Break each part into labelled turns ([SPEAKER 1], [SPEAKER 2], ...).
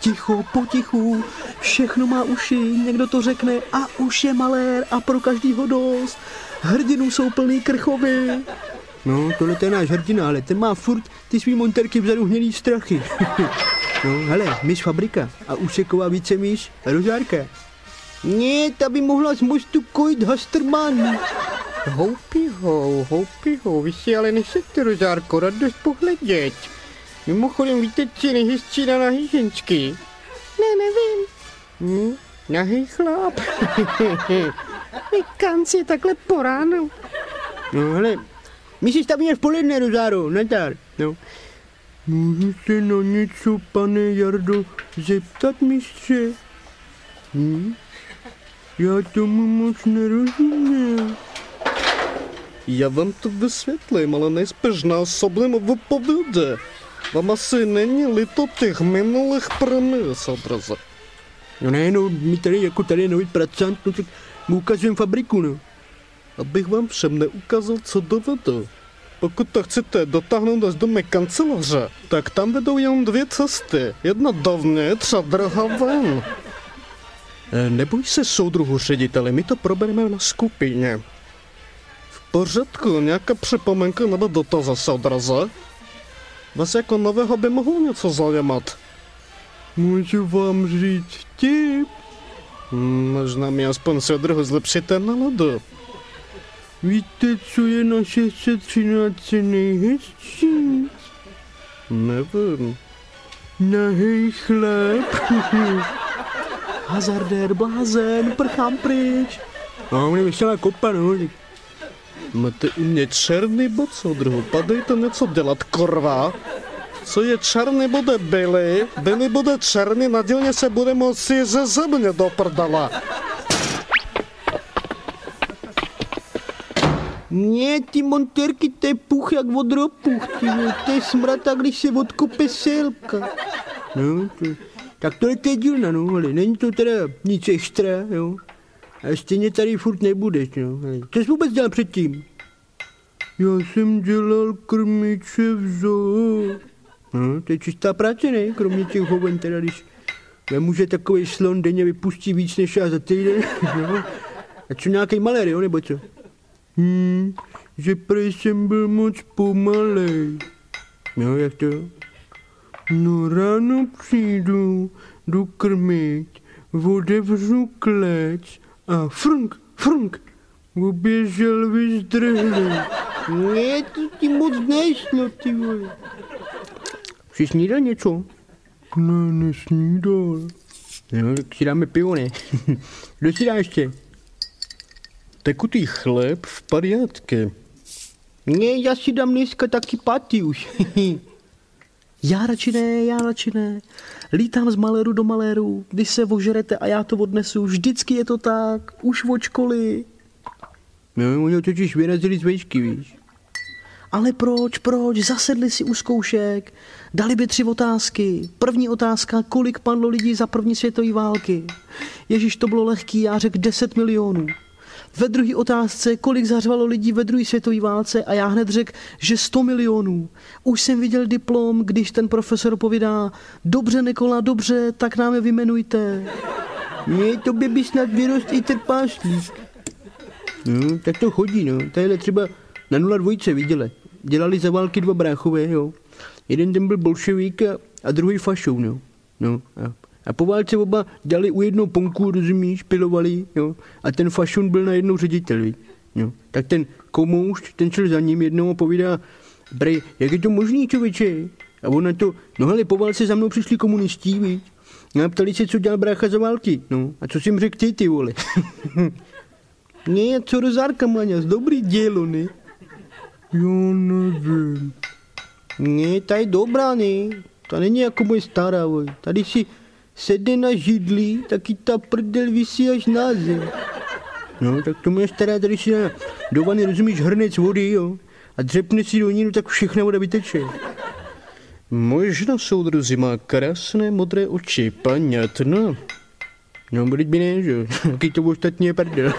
[SPEAKER 1] ticho, potichu, všechno má uši, někdo to řekne a už je malér a pro každýho dost. Hrdinů jsou plný krchovy. No, tohle je náš hrdina, ale ten má furt ty svý monterky vzadu hnědý strachy. No, hele, myš Fabrika a úseková vícemíš Rožárka. Ne, ta by mohla z mostu kojit Hasterman.
[SPEAKER 2] Houpýho, vy si ale nechcete, Rožárko, radost pohledět. Mimochodem, víte, co je nejhezčí na nahý ženský?
[SPEAKER 3] Ne, nevím.
[SPEAKER 2] Nahý chlap.
[SPEAKER 3] Vykanc je takhle po ránu.
[SPEAKER 1] No, hele, my si stavíme v poledne, Rozáro, Natar. No. Můžu se na něco, pane Jardo, zeptat, mistře? Já tomu moc nerozumím.
[SPEAKER 2] Já vám to vysvětlím, ale nejspíš násobným v povědě. Vám asi není líto těch minulých premis, odraze.
[SPEAKER 1] No ne, no, my tady je nový pracant, no tak mu ukazujeme Fabriku, no.
[SPEAKER 2] Abych vám všem neukázal, co dovedu. Pokud to chcete dotáhnout až do mé kanceláře, tak tam vedou jen dvě cesty. Jedna dovnitř a druhá ven. Neboj se, soudruhu řediteli, my to probereme na skupině. V pořádku, nějaká připomenka nebo dotaz, odraze? Vás jako nového by mohlo něco zajímat.
[SPEAKER 1] Můžu vám říct vtip?
[SPEAKER 2] Možná mi aspoň soudruhu zlepšíte náladu.
[SPEAKER 1] Víte, co je na 613 nejhezčí?
[SPEAKER 2] Nevím.
[SPEAKER 1] Nahej chlap. Hazardér, blázen, prchám pryč. No, mě vyšla kopa, no.
[SPEAKER 2] Máte u mě černý bod, soudruhu, padejte něco dělat, korva. Co je černý, bude bílý bude černý, nadělně se bude moci ze země do prdala.
[SPEAKER 1] Ne, ty monterky, to je puch jak vodropuch, to je smrata, když se odkope selka. No, tak tohle je dílna, no, ale není to teda nic extra, jo. A stejně tady furt nebudeš, no. Co jsi vůbec dělal předtím? Já jsem dělal krmiče v zoo. No, to je čistá práce, ne? Kromě těch hoven, teda když nemůže takovej slon denně vypustí víc než já za týden, no. A co nějaký malér, jo, nebo co? Že prej jsem byl moc pomalej. No, jak to? No, ráno přijdu, jdu krmit, otevřu klec a frnk, oběžel vyzdrhli. Ne, to ti moc nešlo, ty vole. Jsi snídal něco? Ne, nesnídal. No, tak si dáme pivo, ne? Kdo si dá ještě?
[SPEAKER 2] Tekutý chléb v pariátky.
[SPEAKER 1] Ne, já si dám dneska taky paty už. Já radši ne. Lítám z maléru do maléru, když se ožerete a já to odnesu. Vždycky je to tak, už od školy. No, oni totiž vyrazili z vejšky, víš. Ale proč? Zasedli si u zkoušek, dali by 3 otázky. První otázka, kolik padlo lidí za první světové války. Ježíš, to bylo lehký, já řekl 10 milionů. Ve druhé otázce, kolik zařvalo lidí ve druhé světové válce a já hned řekl, že 100 milionů. Už jsem viděl diplom, když ten profesor povídá, dobře Nikola, dobře, tak nám je vyjmenujte. Ne, tobě by snad vyrost i trpášlík. No, tak to chodí, no. Tadyhle třeba na 02 viděli. Dělali za války 2 bráchové, jo. Jeden ten byl bolševík a druhý fašou, no. A po válce oba dali u jednoho ponku, rozumíš, pilovali, jo. A ten fašun byl na jednou ředitel, víš. Jo. Tak ten komoušť, ten šel za ním jednou a povídá, brej, jak je to možný, člověče? A on na to, no hele, po válce za mnou přišli komunistí, víš. A ptali se, co dělal brácha za války, no. A co jsi jim řekl ty vole? Ne, co Rozárka, Maňas, dobrý dělo, ne? Jo, nevím. Ne, ta je dobrá, ne? Ta není jako moje stará, vole. Tady si sedne na židli, taky ta prdel visí až na zem. No, tak to moje stará tady si do vany, rozumíš, hrnec vody, jo? A dřepne si do ní, no tak všechna voda vyteče.
[SPEAKER 2] Moje žena, soudruzi, má krásné modré oči, paňatno.
[SPEAKER 1] No, bude by ne, že? Taky to ostatní je prdel.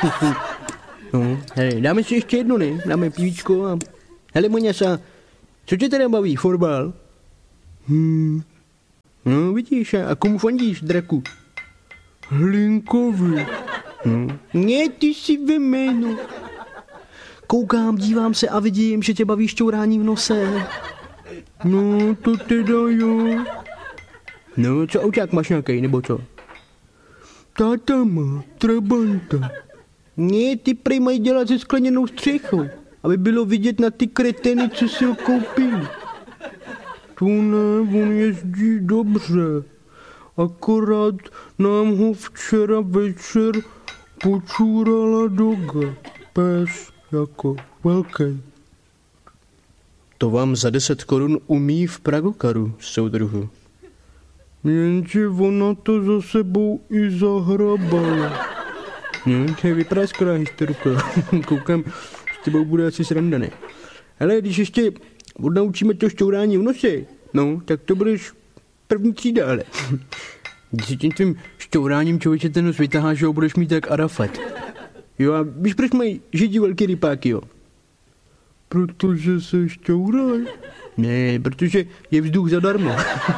[SPEAKER 1] No, hele, dáme si ještě jedno, ne? Dáme pivíčko a... Hele, Moňasa, co tě teda baví, fotbal? No vidíš, a komu fandíš, draku?
[SPEAKER 2] Hlinkovi.
[SPEAKER 1] Ne, ty jsi ve jménu. Koukám, dívám se a vidím, že tě baví šťourání v nose.
[SPEAKER 2] No, to teda jo.
[SPEAKER 1] No, co auták máš nějaký, nebo co?
[SPEAKER 2] Táta má trabanta.
[SPEAKER 1] Ne, ty prej mají dělat se skleněnou střechou, aby bylo vidět na ty kreteny, co si ho koupili.
[SPEAKER 2] To ne, on jezdí dobře. Akorát nám ho včera večer počůrala doga. Pes, jako velký.
[SPEAKER 1] To vám za 10 korun umí v Pragokaru, soudruhu.
[SPEAKER 2] Jenže ona to za sebou i zahrabala.
[SPEAKER 1] To je vypadá skoro historka. Koukám, s tebou bude asi sranda, ne? Hele, když ještě odnaučíme to šťourání v nose, no, tak to budeš první třída, ale. Když si tím tvým šťouráním člověče ten nos vytaháš, že ho budeš mít tak Arafat. Jo, a víš, proč mají Židi velký rypáky, jo?
[SPEAKER 2] Protože se šťouraj.
[SPEAKER 1] Ne, protože je vzduch zadarmo.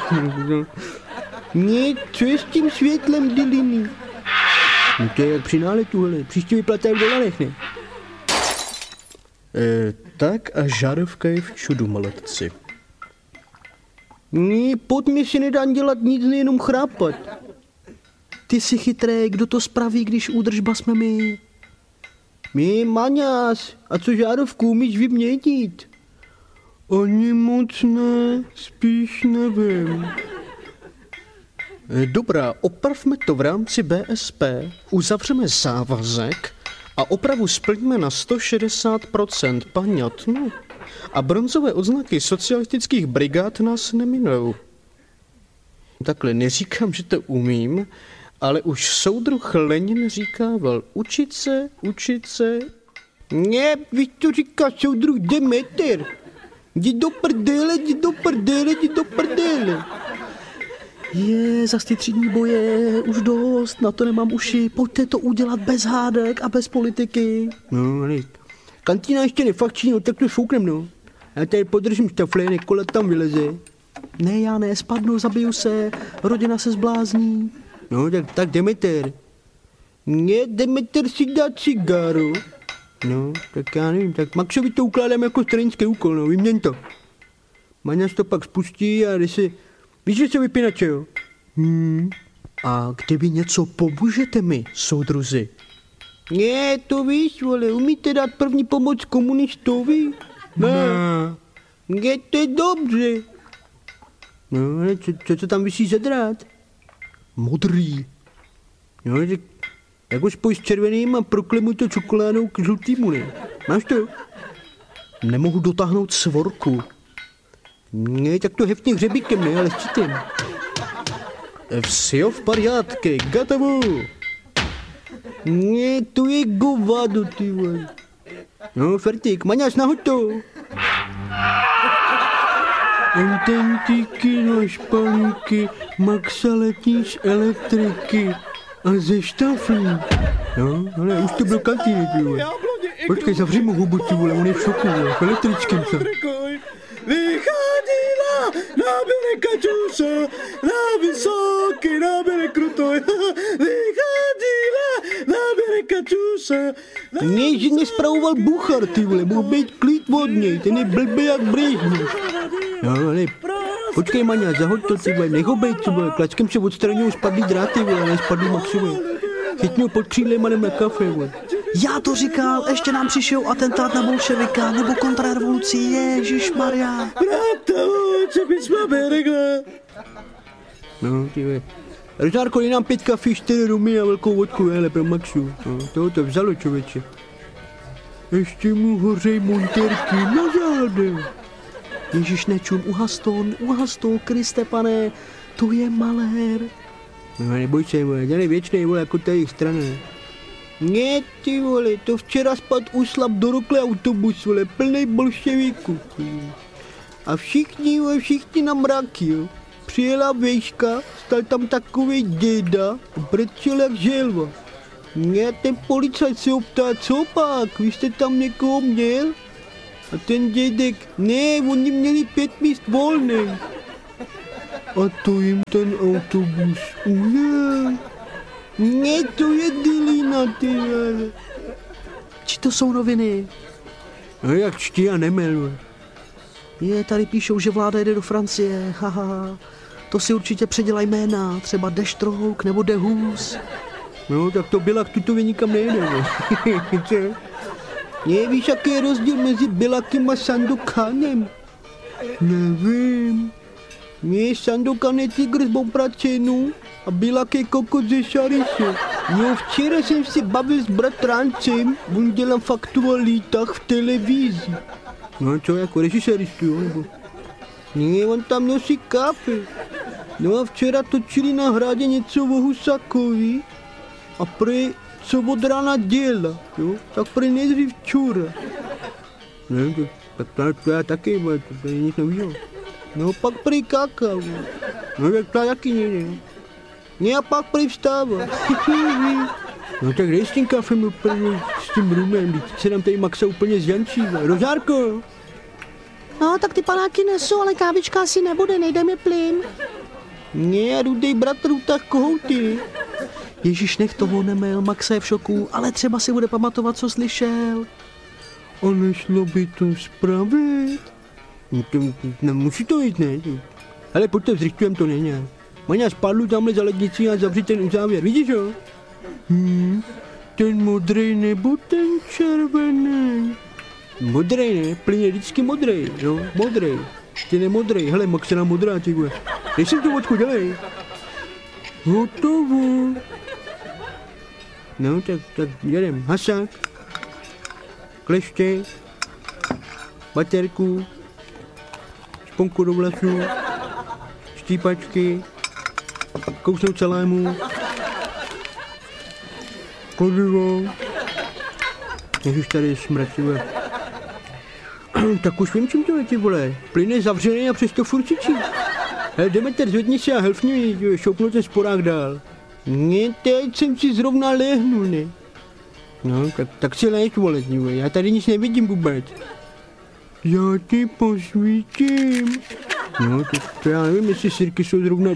[SPEAKER 1] Ne, co je s tím světlem, Diliny? No to je jak při náletu, hele. Příště vyplatáš v dolarech, ne? Tak a žárovka je v čudu, maletci. Ne, pod mě si nedá dělat nic, nejenom chrápat. Ty jsi chytré, kdo to spraví, když údržba jsme my? My, Maňas, a co žárovku umíš vyměnit?
[SPEAKER 2] Ani moc ne, spíš nevím.
[SPEAKER 1] Dobrá, opravme to v rámci BSP, uzavřeme závazek a opravu splníme na 160%, paňatno. A bronzové odznaky socialistických brigád nás neminou. Takhle, neříkám, že to umím, ale už soudruh Lenin říkával, učit se. Ne, víš, to říká soudruh Demeter. Jdi do prdele. Je, zas ty třídní boje, už dost, na to nemám uši, pojďte to udělat bez hádek a bez politiky. No, ale kantýna ještě nefakční, no tak to šouknem, no. Já tady podržím štafle, Nikola tam vyleze. Ne, já ne, spadnu, zabiju se, rodina se zblázní. No, tak Demeter. Ne, Demeter si dá cigáru. No, tak já nevím, tak Maxovi to ukládám jako stranický úkol, no, vyměň to. Maňas to pak spustí a jde si... Víš, že se vypínače, jo? A kdyby něco pomůžete mi, soudruzi? Ne, to víš, vole, umíte dát první pomoc komunistovi? Ne, to je dobře. No, co tam vysí za drát? Modrý. No, tak jako spoj s červeným a proklemuj to čokoládou k žlutýmu, ne? Máš to? Nemohu dotáhnout svorku. Ne, tak to heftně hřebíkem, ne, ale s čitem. Всё в порядке, готово. Ne, to je govado, ty vole. No, fertik, Maňas, nahoď to.
[SPEAKER 2] Antentíky na špalíky, Maxa letí z elektriky a ze štaflí.
[SPEAKER 1] No, ale už to byl kantýny, ty vole. Počkej, zavři mu hubu, ty vole, on je v šoku, vole, v elektrickém se.
[SPEAKER 4] Vycházela na Berekačuše, na vysoký, na Berekruto. Vycházela na Berekačuše.
[SPEAKER 1] Ne, že nespravoval Buchar, ty vole, mohl být klid od něj, ten je blbý jak Brežněv. No, ale počkej, Maňa, zahoď to, ty vole, nech ho bejt, ty vole, klačkem se odstraňují spadlý dráty, vole, ne spadlý Maxové. Chytňují pod křídlem a jdem na kafe, vole. Já to říkal, ještě nám přišel atentát na bolševika nebo kontrarevoluci, ježišmarja.
[SPEAKER 4] Brato, co bys máme řekla?
[SPEAKER 1] No, ty vole. Rožárko, je nám 5 kafí, 4 rumy a velkou vodku, hele, pro Maxu. No, toho to vzalo, člověče.
[SPEAKER 2] Ještě mu hořej monterky na zádech.
[SPEAKER 1] Ježiš, nečum, uhas to, Kriste, pane, to je malér. No, neboj se, vole, dělej věčnej, vole, jako ta jejich strana. Ne, ty vole, to včera spad uslap do rokle autobus, vole, plnej bolševíků. A všichni na mraky, jo. Přijela vejška, stal tam takovej děda, brečel jak želva. Ne, ten policajt se optá, co pak, vy jste tam někoho měl? A ten dědek, ne, oni měli 5 míst volných.
[SPEAKER 2] A to jim ten autobus ujel. Ne, to je Dilina, ty vole.
[SPEAKER 1] Či to jsou noviny?
[SPEAKER 2] No jak čtí a nemel.
[SPEAKER 1] Je, tady píšou, že vláda jede do Francie, haha. To si určitě předělaj jména, třeba Deštrouk nebo Dehus.
[SPEAKER 2] No, tak to byla, tutově nikam nejde, no.
[SPEAKER 1] Nevíš, jaký je rozdíl mezi Bilakem a Sandokanem?
[SPEAKER 2] Nevím.
[SPEAKER 1] Ne, Sandokan je tygr z Bobračenu a Bilak je kokot ze Šariše. No, včera jsem si bavil s bratrancem, on dělal v aktualitách v televizi.
[SPEAKER 2] No co, jako režiséristu, jo, nebo?
[SPEAKER 1] Ne, on tam nosí kafe. No a včera točili na Hradě něco o Husákovi a prý co od rána dělá, jo? Tak prý nejdřív čura.
[SPEAKER 2] Ne, to já taky, bo, to nic nevíš.
[SPEAKER 1] No pak prý kakal.
[SPEAKER 2] No tak to taky nejde.
[SPEAKER 1] Ne a pak prý vstává.
[SPEAKER 2] No tak dej s tím kafem úplně, s tím rumem, teď se nám tady Maxa úplně zjančí. Rožárko!
[SPEAKER 3] No, tak ty panáky nesu, ale kávička asi nebude, nejde mi plyn.
[SPEAKER 1] Ne, rudej bratr tak kohouty.
[SPEAKER 2] Ježíš, nech toho nemel, Maxa je v šoku, ale třeba si bude pamatovat, co slyšel. A nešlo by to spravit? Nemusí to jít, ne? Ale pojďte, zrychtujem to, ne? Maňa, spadlu tamhle za lednicí a zavři ten uzávěr, vidíš jo? Ten modrej nebo ten červený? Modrej, ne? Plyn je vždycky modrej, jo? Modrej. Ten je modrej, hele, Max je nám modrá, ty vole. Dej si tu vodku, dělej. Hotovo. No, tak jedem. Hasák. Kleště. Baterku. Šponku do vlasů. Štípačky. Kousnout celému. Kladivo. Než už tady smrad, ty vole. Tak už vím, čím to je, ty vole. Plyn je zavřený a přesto furt čičí. Hele, Demeter, zvedni se a helfni, šoupnu ten sporák dál.
[SPEAKER 1] Ne, teď jsem si zrovna lehnul, ne?
[SPEAKER 2] No, tak si lež, vole, já tady nic nevidím vůbec. Já ti posvítím. No, to já nevím, jestli sirky jsou zrovna...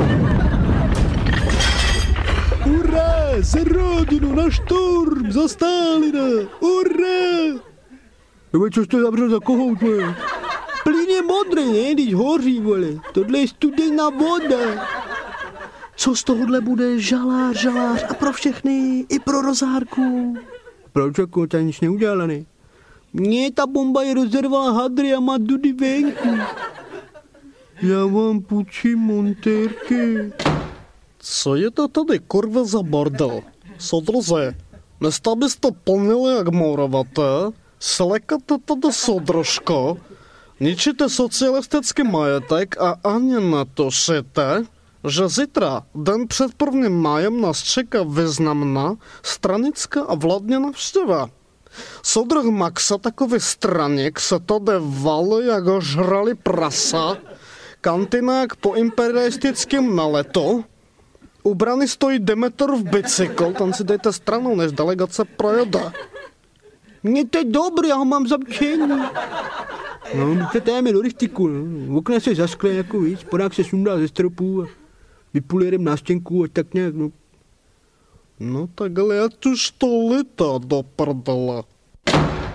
[SPEAKER 2] Hurá, za rodinu, na šturm, za Stalina, hurá! Dobre, což to zavřel za kohout, vole?
[SPEAKER 1] Plyn je modrý, ne, když hoří, vole. Tohle je studená voda.
[SPEAKER 2] Co z tohohle bude žalář a pro všechny, i pro Rozárku? Proč, jako ta nic neudělala, ne?
[SPEAKER 1] Ne, ta bomba je rozervala hadry a má dudy venku.
[SPEAKER 2] Já vám půjčím montérky.
[SPEAKER 4] Co je to tady kurva za bordel? Soudruze, místo byste plnili jak mourovaté, slekate tady soudružko, ničíte socialistický majetek a ani netušíte, že zítra, den před 1. májem, nás čeká významná stranická a vládní návštěva. Soudruh Maxa, takový straník, se tady valí, jak ho žrali prasa, kantina jak po imperialistickém naletu, u brany stojí Demeterův bicykl, tam si dejte stranou, než delegace projede.
[SPEAKER 1] Mně to je dobrý, já ho mám zamčený.
[SPEAKER 2] No, my se táme do rychtiku, no. Okna se zaskle jako víc, podák se sundá ze stropu a vypulérem na stěnku a tak nějak, no.
[SPEAKER 4] No tak ale ať už to lítá do prdele.